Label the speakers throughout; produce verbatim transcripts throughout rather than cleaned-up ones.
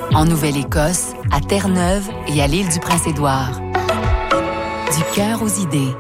Speaker 1: En Nouvelle-Écosse, à Terre-Neuve et à l'île du Prince-Édouard. Du cœur aux idées.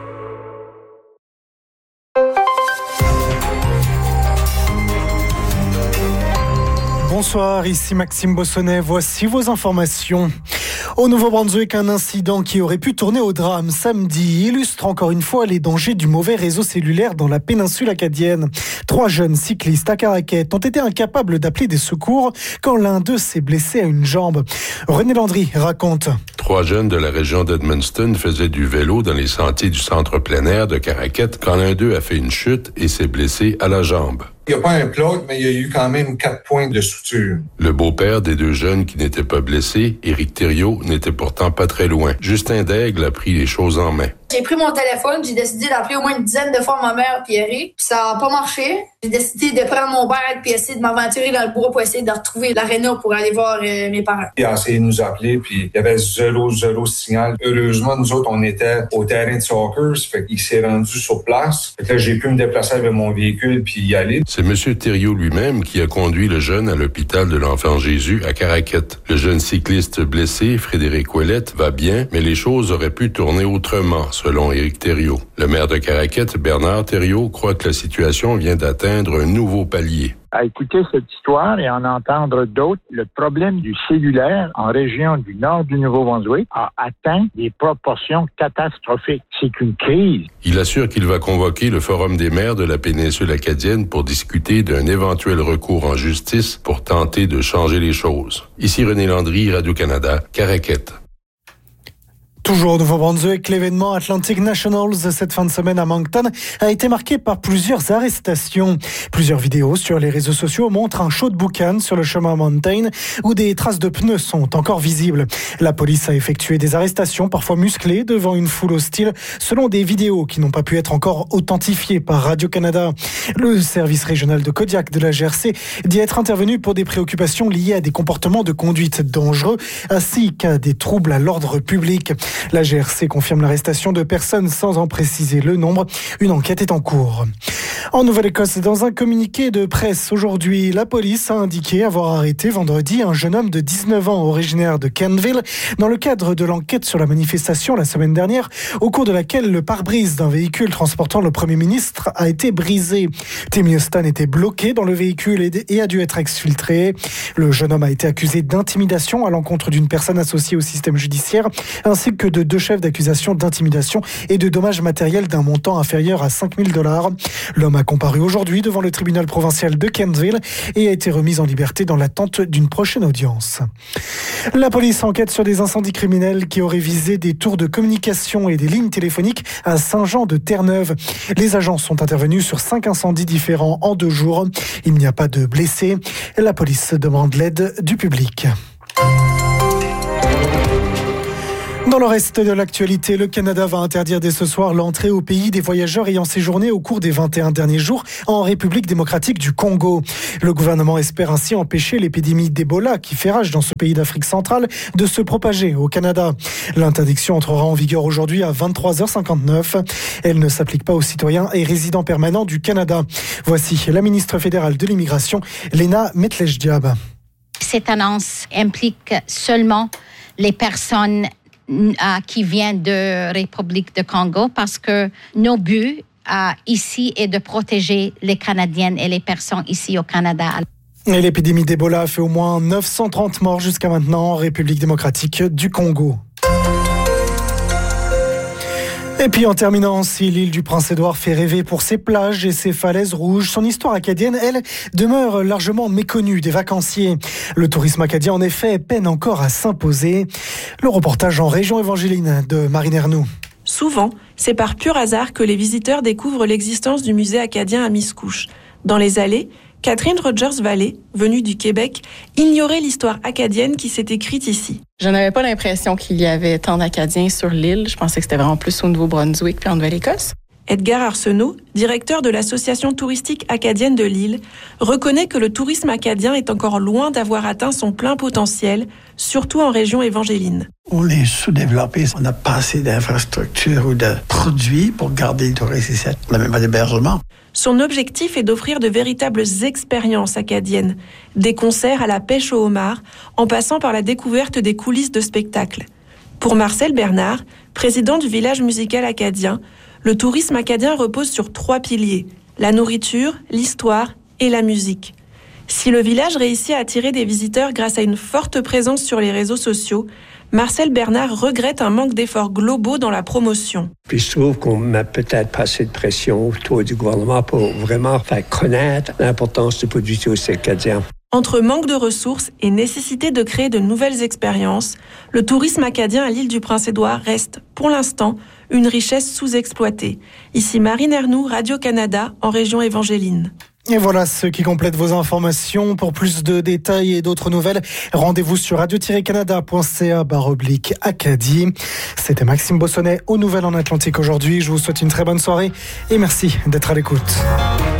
Speaker 2: Bonsoir, ici Maxime Bossonnet. Voici vos informations. Au Nouveau-Brunswick, un incident qui aurait pu tourner au drame samedi illustre encore une fois les dangers du mauvais réseau cellulaire dans la péninsule acadienne. Trois jeunes cyclistes à Caraquet ont été incapables d'appeler des secours quand l'un d'eux s'est blessé à une jambe. René Landry raconte.
Speaker 3: Trois jeunes de la région d'Edmundston faisaient du vélo dans les sentiers du centre plein air de Caraquet quand l'un d'eux a fait une chute et s'est blessé à la jambe.
Speaker 4: Il n'y a pas un plot, mais il y a eu quand même quatre points de suture.
Speaker 3: Le beau-père des deux jeunes qui n'étaient pas blessés, Éric Thériault, n'était pourtant pas très loin. Justin Daigle a pris les choses en main.
Speaker 5: J'ai pris mon téléphone, j'ai décidé d'appeler au moins une dizaine de fois ma mère et Eric, puis ça n'a pas marché. J'ai décidé de prendre mon bike puis essayer de m'aventurer dans le bois pour essayer de retrouver l'aréna pour aller voir euh, mes parents.
Speaker 4: Il a essayé de nous appeler, puis il y avait zéro, zéro signal. Heureusement, nous autres, on était au terrain de soccer, ça fait qu'il s'est rendu sur place. Fait que là, j'ai pu me déplacer avec mon véhicule puis y aller.
Speaker 3: C'est M. Thériault lui-même qui a conduit le jeune à l'hôpital de l'Enfant Jésus à Caraquet. Le jeune cycliste blessé, Frédéric Ouellette, va bien, mais les choses auraient pu tourner autrement, selon Éric Thériault. Le maire de Caraquet, Bernard Thériault, croit que la situation vient d'atteindre un nouveau palier.
Speaker 6: À écouter cette histoire et en entendre d'autres, le problème du cellulaire en région du nord du Nouveau-Brunswick a atteint des proportions catastrophiques. C'est une crise.
Speaker 3: Il assure qu'il va convoquer le Forum des maires de la péninsule acadienne pour discuter d'un éventuel recours en justice pour tenter de changer les choses. Ici René Landry, Radio-Canada, Caraquet.
Speaker 2: Toujours au Nouveau-Brunswick, l'événement Atlantic Nationals cette fin de semaine à Moncton a été marqué par plusieurs arrestations. Plusieurs vidéos sur les réseaux sociaux montrent un show de boucan sur le chemin Mountain où des traces de pneus sont encore visibles. La police a effectué des arrestations parfois musclées devant une foule hostile selon des vidéos qui n'ont pas pu être encore authentifiées par Radio-Canada. Le service régional de Kodiak de la G R C dit être intervenu pour des préoccupations liées à des comportements de conduite dangereux ainsi qu'à des troubles à l'ordre public. La G R C confirme l'arrestation de personnes sans en préciser le nombre. Une enquête est en cours. En Nouvelle-Écosse, dans un communiqué de presse aujourd'hui, la police a indiqué avoir arrêté vendredi un jeune homme de dix-neuf ans originaire de Kentville dans le cadre de l'enquête sur la manifestation la semaine dernière, au cours de laquelle le pare-brise d'un véhicule transportant le Premier ministre a été brisé. Tim Houston était bloqué dans le véhicule et a dû être exfiltré. Le jeune homme a été accusé d'intimidation à l'encontre d'une personne associée au système judiciaire, ainsi que de deux chefs d'accusation d'intimidation et de dommages matériels d'un montant inférieur à cinq mille dollars. L'homme a comparu aujourd'hui devant le tribunal provincial de Kentville et a été remis en liberté dans l'attente d'une prochaine audience. La police enquête sur des incendies criminels qui auraient visé des tours de communication et des lignes téléphoniques à Saint-Jean-de-Terre-Neuve. Les agents sont intervenus sur cinq incendies différents en deux jours. Il n'y a pas de blessés. La police demande l'aide du public. Dans le reste de l'actualité, le Canada va interdire dès ce soir l'entrée au pays des voyageurs ayant séjourné au cours des vingt et un derniers jours en République démocratique du Congo. Le gouvernement espère ainsi empêcher l'épidémie d'Ebola qui fait rage dans ce pays d'Afrique centrale de se propager au Canada. L'interdiction entrera en vigueur aujourd'hui à vingt-trois heures cinquante-neuf. Elle ne s'applique pas aux citoyens et résidents permanents du Canada. Voici la ministre fédérale de l'immigration, Lena Metlej-Diab.
Speaker 7: Cette annonce implique seulement les personnes qui vient de République du Congo parce que nos buts uh, ici est de protéger les Canadiennes et les personnes ici au Canada.
Speaker 2: Et l'épidémie d'Ebola a fait au moins neuf cent trente morts jusqu'à maintenant en République démocratique du Congo. Et puis en terminant, si l'île du Prince-Édouard fait rêver pour ses plages et ses falaises rouges, son histoire acadienne, elle, demeure largement méconnue des vacanciers. Le tourisme acadien, en effet, peine encore à s'imposer. Le reportage en région évangéline de Marine Ernoux.
Speaker 8: Souvent, c'est par pur hasard que les visiteurs découvrent l'existence du musée acadien à Miscouche. Dans les allées, Catherine Rogers-Vallée, venue du Québec, ignorait l'histoire acadienne qui s'est écrite ici.
Speaker 9: Je n'avais pas l'impression qu'il y avait tant d'Acadiens sur l'île. Je pensais que c'était vraiment plus au Nouveau-Brunswick puis en Nouvelle-Écosse.
Speaker 8: Edgar Arsenault, directeur de l'association touristique acadienne de l'île, reconnaît que le tourisme acadien est encore loin d'avoir atteint son plein potentiel, surtout en région évangéline.
Speaker 9: On est sous-développé, on n'a pas assez d'infrastructures ou de produits pour garder les touristes ici. On n'a même pas d'hébergement.
Speaker 8: Son objectif est d'offrir de véritables expériences acadiennes, des concerts à la pêche au homard, en passant par la découverte des coulisses de spectacles. Pour Marcel Bernard, président du village musical acadien, le tourisme acadien repose sur trois piliers, la nourriture, l'histoire et la musique. Si le village réussit à attirer des visiteurs grâce à une forte présence sur les réseaux sociaux, Marcel Bernard regrette un manque d'efforts globaux dans la promotion.
Speaker 10: Puis je trouve qu'on met peut-être pas assez de pression autour du gouvernement pour vraiment faire connaître l'importance du produit touristique acadien.
Speaker 8: Entre manque de ressources et nécessité de créer de nouvelles expériences, le tourisme acadien à l'île du Prince-Édouard reste, pour l'instant, une richesse sous-exploitée. Ici Marine Ernoux, Radio-Canada, en région évangéline.
Speaker 2: Et voilà ce qui complète vos informations. Pour plus de détails et d'autres nouvelles, rendez-vous sur radio tiret canada point c a barre oblique Acadie. C'était Maxime Bossonnet aux Nouvelles en Atlantique aujourd'hui. Je vous souhaite une très bonne soirée et merci d'être à l'écoute.